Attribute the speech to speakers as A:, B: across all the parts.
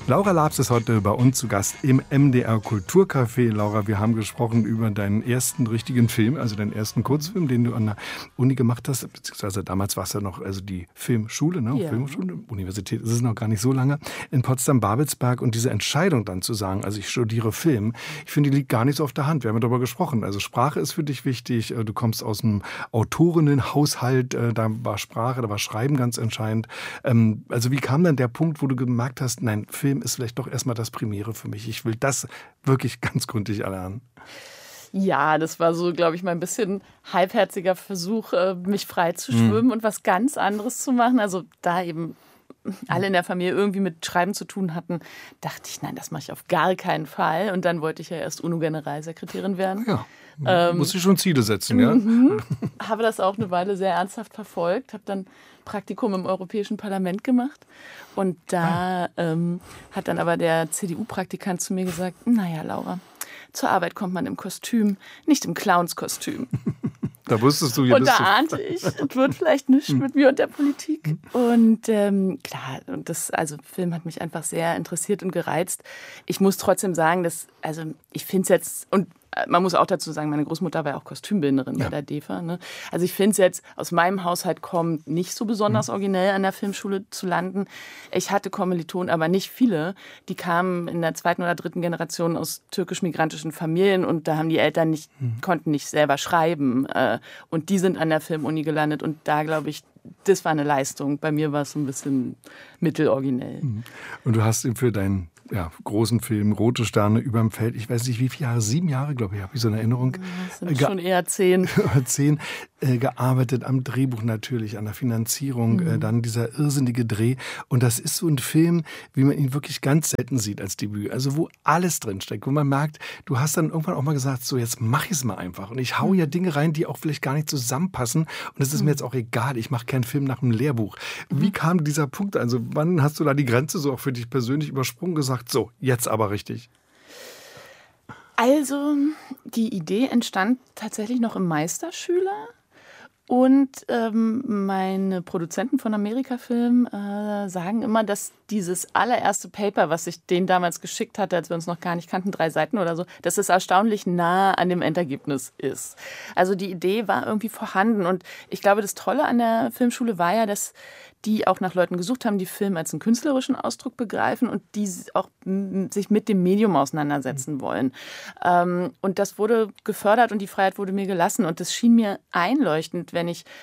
A: Laura Labs ist heute bei uns zu Gast im MDR Kulturcafé. Laura, wir haben gesprochen über deinen ersten richtigen Film, also deinen ersten Kurzfilm, den du an der Uni gemacht hast. Beziehungsweise damals war es ja noch die Filmschule, ne? Ja. Filmschule, Universität ist es noch gar nicht so lange, in Potsdam-Babelsberg. Und diese Entscheidung dann zu sagen, also ich studiere Film, ich finde, die liegt gar nicht so auf der Hand. Wir haben ja darüber gesprochen. Also Sprache ist für dich wichtig. Du kommst aus einem Autorinnenhaushalt. Da war Sprache, da war Schreiben ganz entscheidend. Also wie kam dann der Punkt, wo du gemerkt hast, nein, Film ist vielleicht doch erstmal das Primäre für mich. Ich will das wirklich ganz gründlich erlernen.
B: Ja, das war so, glaube ich, mal ein bisschen halbherziger Versuch, mich frei zu schwimmen und was ganz anderes zu machen. Also da eben alle in der Familie irgendwie mit Schreiben zu tun hatten, dachte ich, nein, das mache ich auf gar keinen Fall. Und dann wollte ich ja erst UNO-Generalsekretärin werden.
A: Ja, muss ich schon Ziele setzen, ja?
B: Habe das auch eine Weile sehr ernsthaft verfolgt, habe dann Praktikum im Europäischen Parlament gemacht. Und da hat dann aber der CDU-Praktikant zu mir gesagt, naja, Laura, zur Arbeit kommt man im Kostüm, nicht im Clownskostüm.
A: Da wusstest du ja.
B: Und da ahnte ich, es wird vielleicht nichts mit mir und der Politik. Und klar, also Film hat mich einfach sehr interessiert und gereizt. Ich muss trotzdem sagen, ich finde es jetzt, und man muss auch dazu sagen, meine Großmutter war ja auch Kostümbildnerin bei der DEFA. Ne? Also ich finde es jetzt aus meinem Haushalt kommt nicht so besonders originell an der Filmschule zu landen. Ich hatte Kommilitonen, aber nicht viele. Die kamen in der 2. oder 3. Generation aus türkisch-migrantischen Familien und da haben die Eltern konnten nicht selber schreiben. Und die sind an der Filmuni gelandet und da glaube ich, das war eine Leistung. Bei mir war es so ein bisschen mitteloriginell.
A: Und du hast für deinen großen Film Rote Sterne überm Feld, ich weiß nicht wie viele Jahre, 7 Jahre, glaube ich, habe ich so eine Erinnerung.
B: Das sind schon eher 10.
A: 10 gearbeitet, am Drehbuch natürlich, an der Finanzierung, dann dieser irrsinnige Dreh. Und das ist so ein Film, wie man ihn wirklich ganz selten sieht als Debüt. Also wo alles drinsteckt, wo man merkt, du hast dann irgendwann auch mal gesagt, so jetzt mach ich es mal einfach. Und ich hau ja Dinge rein, die auch vielleicht gar nicht zusammenpassen. Und es ist mir jetzt auch egal, ich mache keinen Film nach einem Lehrbuch. Wie kam dieser Punkt? Also wann hast du da die Grenze so auch für dich persönlich übersprungen, gesagt, so, jetzt aber richtig?
B: Also, die Idee entstand tatsächlich noch im Meisterschüler. Und meine Produzenten von Amerika-Film sagen immer, dass dieses allererste Paper, was ich denen damals geschickt hatte, als wir uns noch gar nicht kannten, 3 Seiten oder so, dass es erstaunlich nah an dem Endergebnis ist. Also die Idee war irgendwie vorhanden. Und ich glaube, das Tolle an der Filmschule war ja, dass die auch nach Leuten gesucht haben, die Film als einen künstlerischen Ausdruck begreifen und die auch sich mit dem Medium auseinandersetzen wollen. Und das wurde gefördert und die Freiheit wurde mir gelassen. Und das schien mir einleuchtend, wenn ich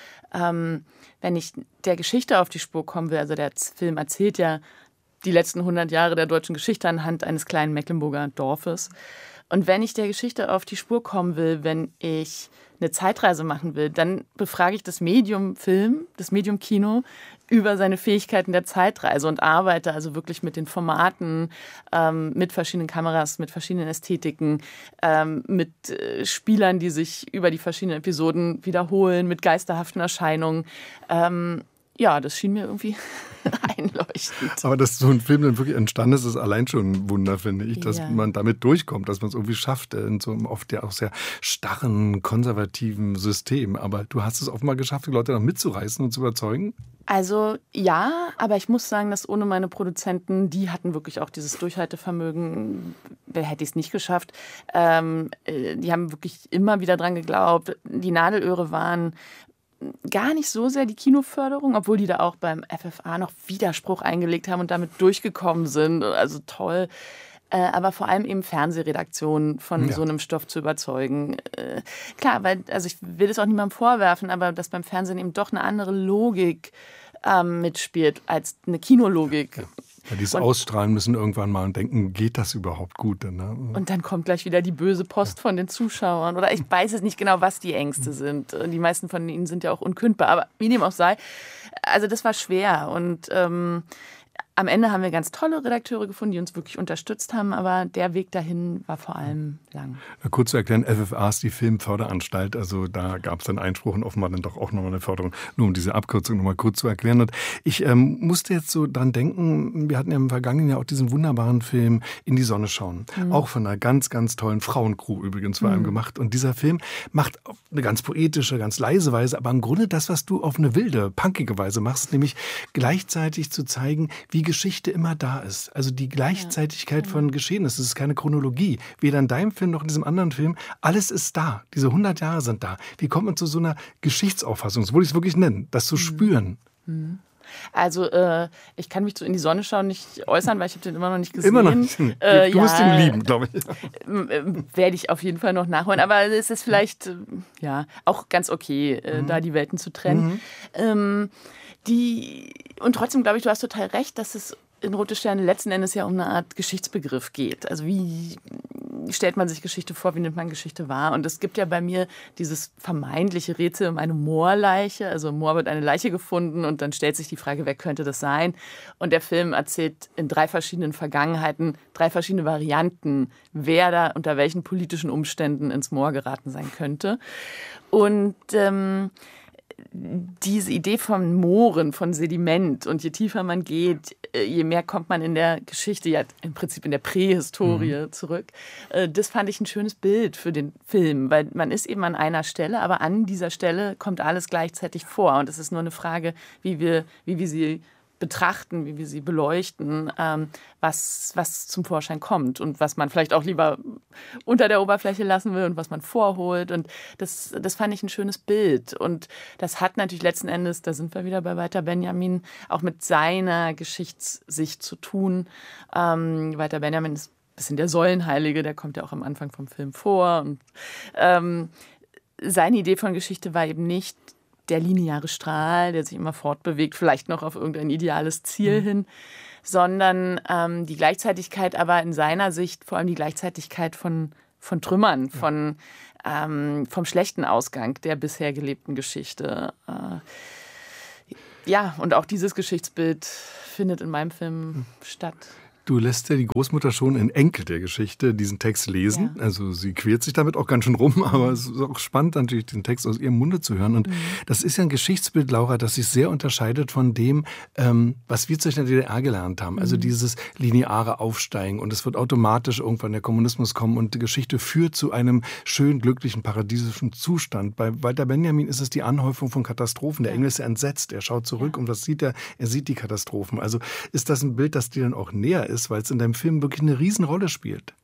B: der Geschichte auf die Spur kommen will. Also der Film erzählt ja die letzten 100 Jahre der deutschen Geschichte anhand eines kleinen Mecklenburger Dorfes. Und wenn ich der Geschichte auf die Spur kommen will, wenn ich eine Zeitreise machen will, dann befrage ich das Medium Film, das Medium Kino über seine Fähigkeiten der Zeitreise und arbeite also wirklich mit den Formaten, mit verschiedenen Kameras, mit verschiedenen Ästhetiken, mit Spielern, die sich über die verschiedenen Episoden wiederholen, mit geisterhaften Erscheinungen. Ja, das schien mir irgendwie einleuchtend.
A: Aber dass so ein Film dann wirklich entstanden ist, ist allein schon ein Wunder, finde ich, dass man damit durchkommt, dass man es irgendwie schafft, in so einem oft ja auch sehr starren, konservativen System. Aber du hast es offenbar geschafft, die Leute dann mitzureißen und zu überzeugen?
B: Also ja, aber ich muss sagen, dass ohne meine Produzenten, die hatten wirklich auch dieses Durchhaltevermögen, hätte ich es nicht geschafft. Die haben wirklich immer wieder dran geglaubt. Die Nadelöhre waren gar nicht so sehr die Kinoförderung, obwohl die da auch beim FFA noch Widerspruch eingelegt haben und damit durchgekommen sind. Also toll. Aber vor allem eben Fernsehredaktionen von so einem Stoff zu überzeugen. Klar, also ich will das auch niemandem vorwerfen, aber dass beim Fernsehen eben doch eine andere Logik mitspielt als eine Kinologik.
A: Ja, die es ausstrahlen müssen irgendwann mal und denken, geht das überhaupt gut? Ne?
B: Und dann kommt gleich wieder die böse Post von den Zuschauern. Oder ich weiß es nicht genau, was die Ängste sind. Die meisten von ihnen sind ja auch unkündbar. Aber wie dem auch sei, also das war schwer. Und am Ende haben wir ganz tolle Redakteure gefunden, die uns wirklich unterstützt haben, aber der Weg dahin war vor allem lang.
A: Kurz zu erklären, FFA ist die Filmförderanstalt, also da gab es dann Einspruch und offenbar dann doch auch nochmal eine Förderung, nur um diese Abkürzung nochmal kurz zu erklären. Und ich musste jetzt so dran denken, wir hatten ja im vergangenen Jahr auch diesen wunderbaren Film In die Sonne schauen, auch von einer ganz, ganz tollen Frauencrew übrigens vor allem gemacht. Und dieser Film macht auf eine ganz poetische, ganz leise Weise, aber im Grunde das, was du auf eine wilde, punkige Weise machst, nämlich gleichzeitig zu zeigen, wie Geschichte immer da ist. Also die Gleichzeitigkeit von Geschehnissen. Es ist keine Chronologie. Weder in deinem Film noch in diesem anderen Film. Alles ist da. Diese 100 Jahre sind da. Wie kommt man zu so einer Geschichtsauffassung, so würde ich es wirklich nennen, das zu spüren?
B: Also ich kann mich zu In die Sonne schauen nicht äußern, weil ich habe den immer noch nicht gesehen.
A: Immer noch nicht. Du musst ihn lieben, glaube ich.
B: Werde ich auf jeden Fall noch nachholen. Aber es ist vielleicht auch ganz okay, da die Welten zu trennen. Und trotzdem glaube ich, du hast total recht, dass es in Rote Sterne letzten Endes ja um eine Art Geschichtsbegriff geht. Also wie stellt man sich Geschichte vor, wie nimmt man Geschichte wahr? Und es gibt ja bei mir dieses vermeintliche Rätsel um eine Moorleiche. Also im Moor wird eine Leiche gefunden und dann stellt sich die Frage, wer könnte das sein? Und der Film erzählt in 3 verschiedenen Vergangenheiten, 3 verschiedene Varianten, wer da unter welchen politischen Umständen ins Moor geraten sein könnte. Und diese Idee von Mooren, von Sediment und je tiefer man geht, je mehr kommt man in der Geschichte, ja im Prinzip in der Prähistorie zurück. Das fand ich ein schönes Bild für den Film, weil man ist eben an einer Stelle, aber an dieser Stelle kommt alles gleichzeitig vor und es ist nur eine Frage, wie wir sie betrachten, wie wir sie beleuchten, was zum Vorschein kommt und was man vielleicht auch lieber unter der Oberfläche lassen will und was man vorholt. Und das fand ich ein schönes Bild. Und das hat natürlich letzten Endes, da sind wir wieder bei Walter Benjamin, auch mit seiner Geschichtssicht zu tun. Walter Benjamin ist ein bisschen der Säulenheilige, der kommt ja auch am Anfang vom Film vor. Und seine Idee von Geschichte war eben nicht der lineare Strahl, der sich immer fortbewegt, vielleicht noch auf irgendein ideales Ziel hin, sondern die Gleichzeitigkeit, aber in seiner Sicht vor allem die Gleichzeitigkeit von Trümmern, vom schlechten Ausgang der bisher gelebten Geschichte. Und auch dieses Geschichtsbild findet in meinem Film statt.
A: Du lässt ja die Großmutter schon in Enkel der Geschichte diesen Text lesen. Ja. Also sie quält sich damit auch ganz schön rum, aber es ist auch spannend, natürlich den Text aus ihrem Munde zu hören. Und das ist ja ein Geschichtsbild, Laura, das sich sehr unterscheidet von dem, was wir zur DDR gelernt haben. Also dieses lineare Aufsteigen und es wird automatisch irgendwann der Kommunismus kommen und die Geschichte führt zu einem schön glücklichen, paradiesischen Zustand. Bei Walter Benjamin ist es die Anhäufung von Katastrophen. Der Engel ist entsetzt, er schaut zurück und was sieht er? Er sieht die Katastrophen. Also ist das ein Bild, das dir dann auch näher ist, weil es in deinem Film wirklich eine Riesenrolle spielt?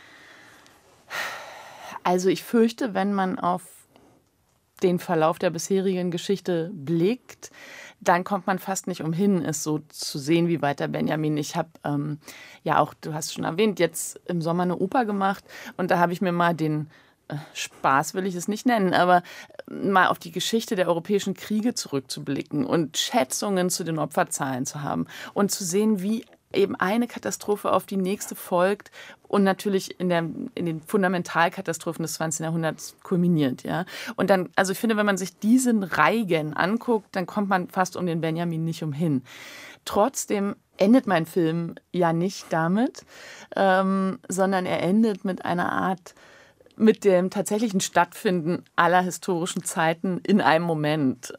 B: Also ich fürchte, wenn man auf den Verlauf der bisherigen Geschichte blickt, dann kommt man fast nicht umhin, es so zu sehen wie Walter Benjamin. Ich habe auch, du hast es schon erwähnt, jetzt im Sommer eine Oper gemacht und da habe ich mir mal den Spaß will ich es nicht nennen, aber mal auf die Geschichte der europäischen Kriege zurückzublicken und Schätzungen zu den Opferzahlen zu haben und zu sehen, wie eben eine Katastrophe auf die nächste folgt und natürlich in den Fundamentalkatastrophen des 20. Jahrhunderts kulminiert. Ja? Und dann, also ich finde, wenn man sich diesen Reigen anguckt, dann kommt man fast um den Benjamin nicht umhin. Trotzdem endet mein Film ja nicht damit, sondern er endet mit einer Art, mit dem tatsächlichen Stattfinden aller historischen Zeiten in einem Moment,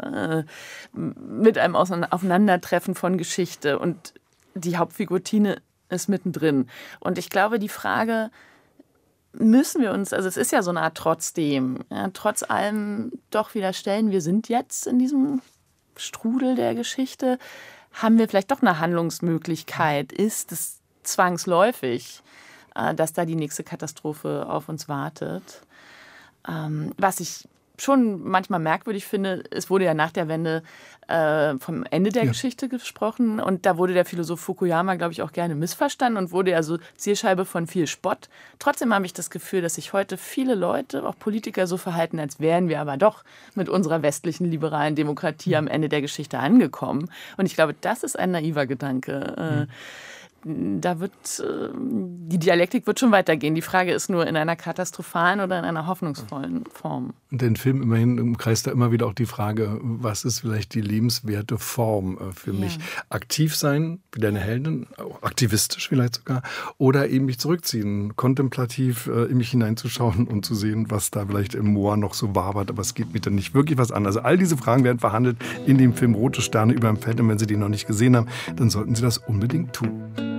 B: mit einem Aufeinandertreffen von Geschichte und die Hauptfigur Tine ist mittendrin. Und ich glaube, die Frage müssen wir uns, also es ist ja so eine Art trotzdem, trotz allem doch wieder stellen, wir sind jetzt in diesem Strudel der Geschichte, haben wir vielleicht doch eine Handlungsmöglichkeit? Ist es zwangsläufig, dass da die nächste Katastrophe auf uns wartet? Was ich schon manchmal merkwürdig finde, es wurde ja nach der Wende vom Ende der Geschichte gesprochen und da wurde der Philosoph Fukuyama, glaube ich, auch gerne missverstanden und wurde ja so Zielscheibe von viel Spott. Trotzdem habe ich das Gefühl, dass sich heute viele Leute, auch Politiker, so verhalten, als wären wir aber doch mit unserer westlichen liberalen Demokratie am Ende der Geschichte angekommen. Und ich glaube, das ist ein naiver Gedanke. Da die Dialektik wird schon weitergehen. Die Frage ist nur, in einer katastrophalen oder in einer hoffnungsvollen Form.
A: Und den Film immerhin umkreist da immer wieder auch die Frage, was ist vielleicht die lebenswerte Form für mich? Aktiv sein, wie deine Heldin, auch aktivistisch vielleicht sogar, oder eben mich zurückziehen, kontemplativ in mich hineinzuschauen und zu sehen, was da vielleicht im Moor noch so wabert, aber es geht mir dann nicht wirklich was an. Also all diese Fragen werden verhandelt in dem Film Rote Sterne über dem Feld und wenn Sie den noch nicht gesehen haben, dann sollten Sie das unbedingt tun.